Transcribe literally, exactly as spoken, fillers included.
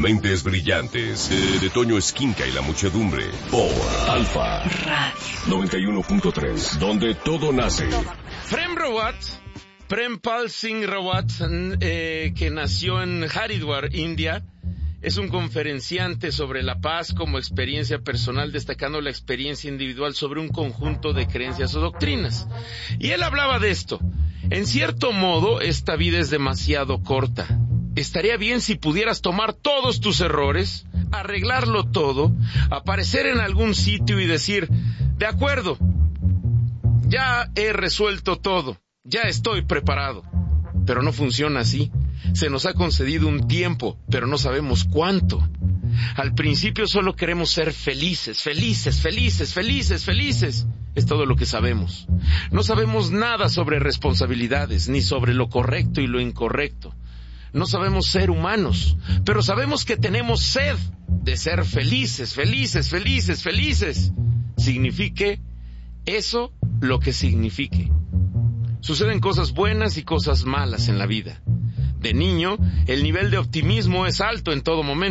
Mentes brillantes de, de Toño Esquinca y la muchedumbre por Alfa Radio noventa y uno punto tres, donde todo nace. Prem Rawat, Prempal Singh Rawat, eh, que nació en Haridwar, India, es un conferenciante sobre la paz como experiencia personal, destacando la experiencia individual sobre un conjunto de creencias o doctrinas. Y él hablaba de esto. En cierto modo, esta vida es demasiado corta. Estaría bien si pudieras tomar todos tus errores, arreglarlo todo, aparecer en algún sitio y decir, de acuerdo, ya he resuelto todo, ya estoy preparado. Pero no funciona así. Se nos ha concedido un tiempo, pero no sabemos cuánto. Al principio solo queremos ser felices, felices, felices, felices, felices. Es todo lo que sabemos. No sabemos nada sobre responsabilidades, ni sobre lo correcto y lo incorrecto. No sabemos ser humanos, pero sabemos que tenemos sed de ser felices, felices, felices, felices. Signifique eso lo que signifique. Suceden cosas buenas y cosas malas en la vida. De niño, el nivel de optimismo es alto en todo momento.